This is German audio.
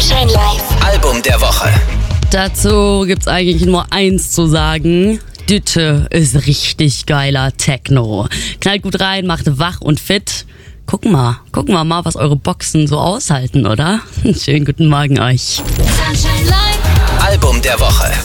Sunshine Live. Album der Woche. Dazu gibt's eigentlich nur eins zu sagen. Dütte ist richtig geiler Techno. Knallt gut rein, macht wach und fit. Gucken wir mal, was eure Boxen so aushalten, oder? Schönen guten Morgen euch. Sunshine Live. Album der Woche.